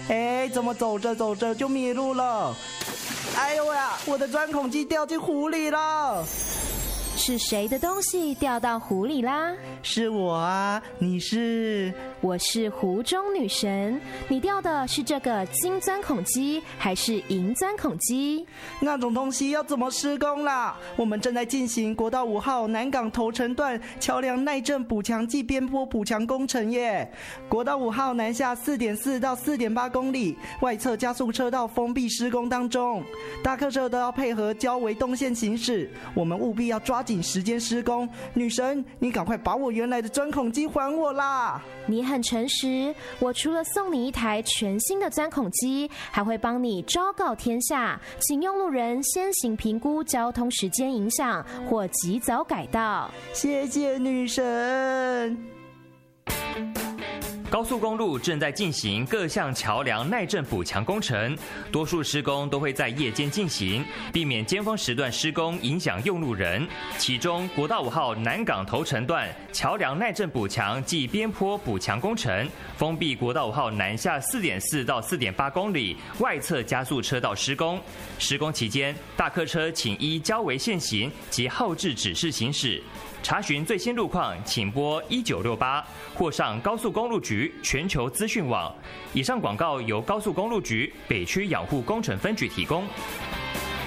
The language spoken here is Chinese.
怎么走着走着就迷路了？哎呦呀，我的钻孔机掉进湖里了！ 是谁的东西掉到湖里啦？ 是我啊，你是？ 我是湖中女神。你掉的是这个金钻孔机还是银钻孔机？ 那种东西要怎么施工啦？我们正在进行国道5号南港头城段桥梁耐震补强暨边坡补强工程耶。国道5号南下4.4到4.8公里，外侧加速车道封闭施工当中，大客车都要配合交维动线行驶，我们务必要抓紧时间施工。女神，你赶快把我原来的钻孔机还我啦！ 你很诚实，我除了送你一台全新的钻孔机，还会帮你昭告天下，请用路人先行评估交通时间影响或及早改道。 谢谢女神。 高速公路正在进行各项桥梁耐震补强工程，多数施工都会在夜间进行，避免尖峰时段施工影响用路人。其中，国道5号南港头城段桥梁耐震补强暨边坡补强工程，封闭国道5号南下4.4到4.8公里外侧加速车道施工。施工期间，大客车请依交维限行及后置指示行驶。查询最新路况，请拨1968或上高速公路局全球资讯网。以上广告由高速公路局北区养护工程分局提供。